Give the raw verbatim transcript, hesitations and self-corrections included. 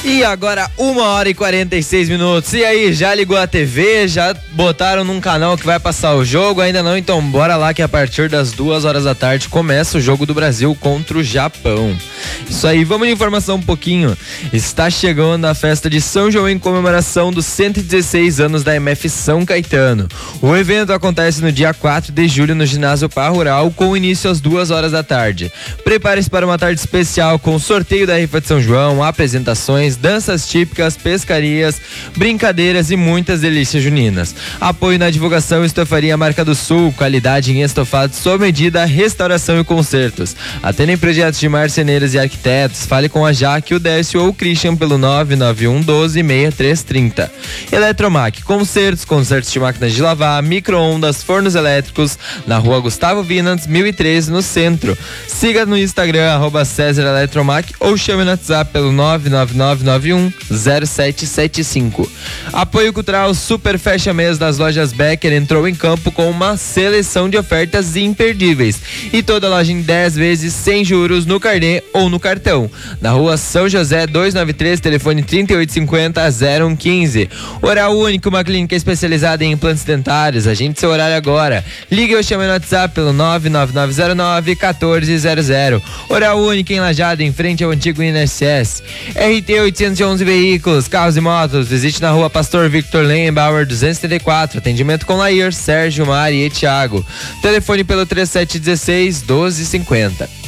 E agora, uma hora e quarenta e seis minutos. E aí, já ligou a T V? Já botaram num canal que vai passar o jogo? Ainda não? Então bora lá que a partir das duas horas da tarde começa o jogo do Brasil contra o Japão. Isso aí, vamos de informação um pouquinho. Está chegando a festa de São João em comemoração dos cento e dezesseis anos da M F São Caetano. O evento acontece no dia quatro de julho no ginásio Par Rural, com início às duas horas da tarde. Prepare-se para uma tarde especial com sorteio da rifa de São João, apresentações, danças típicas, pescarias, brincadeiras e muitas delícias juninas. Apoio na divulgação Estofaria Marca do Sul, qualidade em estofados sob medida, restauração e concertos. Atendem projetos de marceneiros e arquitetos. Fale com a Jaque, o Décio ou o Christian pelo nove nove um um dois seis três três zero. Eletromac, concertos, concertos de máquinas de lavar, micro-ondas, fornos elétricos, na rua Gustavo Vinans, mil e treze, no centro. Siga no Instagram, arroba César Eletromac, ou chame no WhatsApp pelo nove nove nove nove um zero sete sete cinco. Apoio cultural Super Fecha Mês das lojas Becker entrou em campo com uma seleção de ofertas imperdíveis. E toda loja em dez vezes sem juros no carnê ou no cartão. Na rua São José duzentos e noventa e três, telefone trinta e oito cinquenta zero um quinze. Oral Único, uma clínica especializada em implantes dentários. Agende seu horário agora. Ligue ou chame no WhatsApp pelo nove nove nove zero nove um quatro zero zero. Oral Único em Lajeado, em frente ao antigo I N S S. R T oitocentos e onze Veículos, Carros e Motos. Visite na rua Pastor Victor Lenbauer duzentos e setenta e quatro. Atendimento com Lair, Sérgio, Mari e Thiago. Telefone pelo trinta e sete dezesseis doze cinquenta.